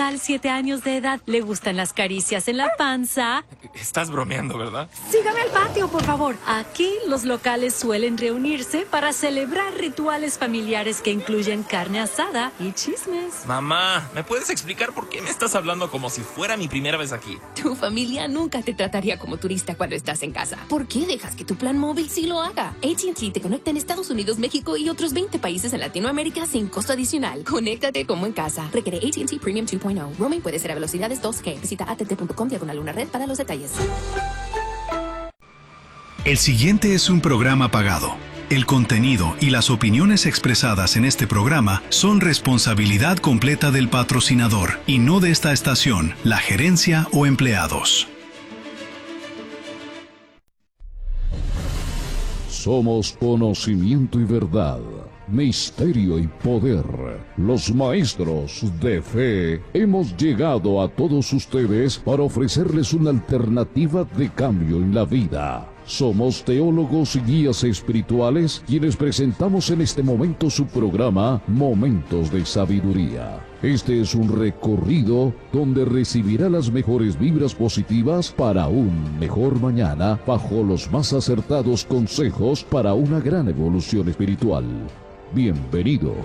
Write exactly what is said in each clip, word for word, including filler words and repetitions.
local, siete años de edad. Le gustan las caricias en la panza. Estás bromeando, ¿verdad? Sígame al patio, por favor. Aquí los locales suelen reunirse para celebrar rituales familiares que incluyen carne asada y chismes. Mamá, ¿me puedes explicar por qué me estás hablando como si fuera mi primera vez aquí? Tu familia nunca te trataría como turista cuando estás en casa. ¿Por qué dejas que tu plan móvil sí lo haga? A T and T te conecta en Estados Unidos, México y otros veinte países en Latinoamérica sin costo adicional. Conéctate como en casa. Requiere A T and T Premium dos punto cero. Roaming puede ser a velocidades dos G. Visita a t t punto com diagonal una red para los detalles. El siguiente es un programa pagado. El contenido y las opiniones expresadas en este programa son responsabilidad completa del patrocinador y no de esta estación, la gerencia o empleados. Somos conocimiento y verdad, misterio y poder. Los maestros de fe hemos llegado a todos ustedes para ofrecerles una alternativa de cambio en la vida. Somos teólogos y guías espirituales quienes presentamos en este momento su programa Momentos de Sabiduría. Este es un recorrido donde recibirá las mejores vibras positivas para un mejor mañana bajo los más acertados consejos para una gran evolución espiritual. Bienvenidos.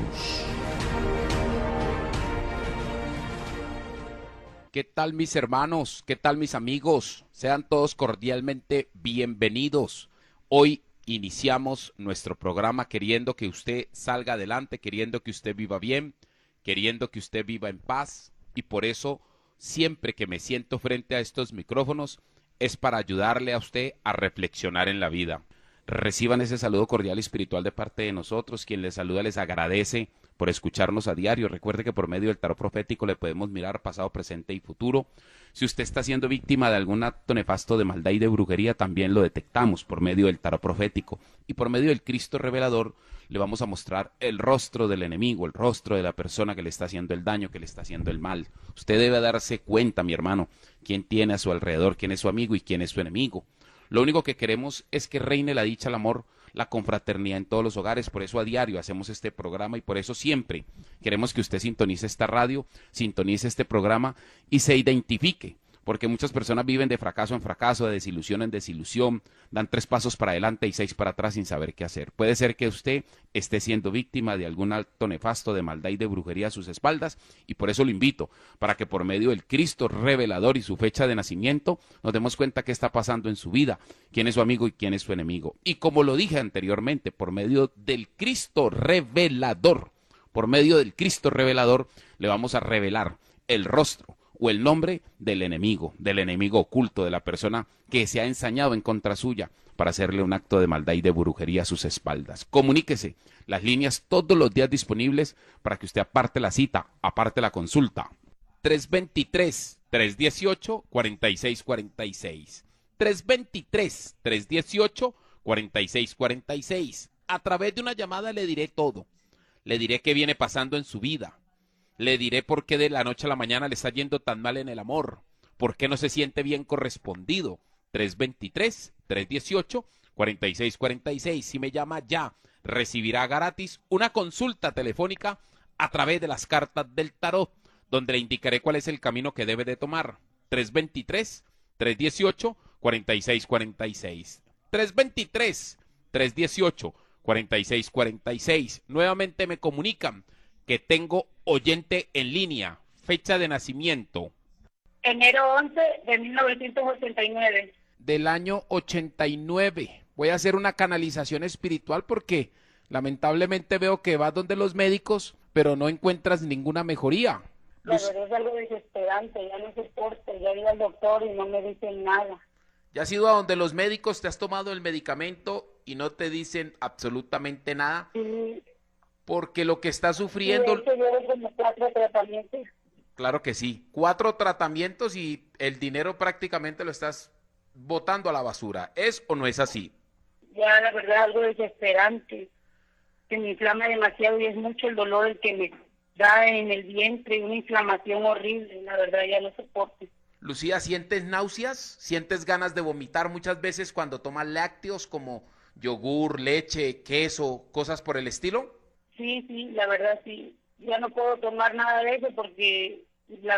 ¿Qué tal mis hermanos? ¿Qué tal mis amigos? Sean todos cordialmente bienvenidos. Hoy iniciamos nuestro programa queriendo que usted salga adelante, queriendo que usted viva bien, queriendo que usted viva en paz. Y por eso, siempre que me siento frente a estos micrófonos, es para ayudarle a usted a reflexionar en la vida. Reciban ese saludo cordial y espiritual de parte de nosotros. Quien les saluda les agradece por escucharnos a diario. Recuerde que por medio del tarot profético le podemos mirar pasado, presente y futuro. Si usted está siendo víctima de algún acto nefasto de maldad y de brujería, también lo detectamos por medio del tarot profético. Y por medio del Cristo revelador le vamos a mostrar el rostro del enemigo, el rostro de la persona que le está haciendo el daño, que le está haciendo el mal. Usted debe darse cuenta, mi hermano, quién tiene a su alrededor, quién es su amigo y quién es su enemigo. Lo único que queremos es que reine la dicha, el amor, la confraternidad en todos los hogares. Por eso a diario hacemos este programa y por eso siempre queremos que usted sintonice esta radio, sintonice este programa y se identifique. Porque muchas personas viven de fracaso en fracaso, de desilusión en desilusión, dan tres pasos para adelante y seis para atrás sin saber qué hacer. Puede ser que usted esté siendo víctima de algún acto nefasto de maldad y de brujería a sus espaldas, y por eso lo invito, para que por medio del Cristo revelador y su fecha de nacimiento, nos demos cuenta qué está pasando en su vida, quién es su amigo y quién es su enemigo. Y como lo dije anteriormente, por medio del Cristo revelador, por medio del Cristo revelador, le vamos a revelar el rostro o el nombre del enemigo, del enemigo oculto, de la persona que se ha ensañado en contra suya para hacerle un acto de maldad y de brujería a sus espaldas. Comuníquese, las líneas todos los días disponibles para que usted aparte la cita, aparte la consulta. tres dos tres, tres uno ocho, cuatro seis cuatro seis. tres dos tres, tres uno ocho, cuatro seis cuatro seis. A través de una llamada le diré todo. Le diré qué viene pasando en su vida. Le diré por qué de la noche a la mañana le está yendo tan mal en el amor. ¿Por qué no se siente bien correspondido? tres dos tres, tres uno ocho, cuatro seis cuatro seis. Si me llama ya, recibirá gratis una consulta telefónica a través de las cartas del tarot, donde le indicaré cuál es el camino que debe de tomar. tres dos tres, tres uno ocho, cuatro seis cuatro seis. tres dos tres, tres uno ocho, cuatro seis cuatro seis. Nuevamente me comunican que tengo oyente en línea. Fecha de nacimiento. Enero once de mil novecientos ochenta y nueve. Del año ochenta y nueve. Voy a hacer una canalización espiritual porque lamentablemente veo que vas donde los médicos, pero no encuentras ninguna mejoría. La verdad es algo desesperante, ya no soporto, ya he ido al doctor y no me dicen nada. ¿Ya has ido a donde los médicos, te has tomado el medicamento y no te dicen absolutamente nada? Sí. Porque lo que está sufriendo... Sí, de hecho, llevo como cuatro tratamientos. Claro que sí, cuatro tratamientos y el dinero prácticamente lo estás botando a la basura. ¿Es o no es así? Ya, la verdad, algo desesperante, que me inflama demasiado y es mucho el dolor el que me da en el vientre, una inflamación horrible, la verdad ya no soporto. Lucía, ¿sientes náuseas? ¿Sientes ganas de vomitar muchas veces cuando tomas lácteos como yogur, leche, queso, cosas por el estilo? Sí, sí, la verdad sí. Ya no puedo tomar nada de eso porque la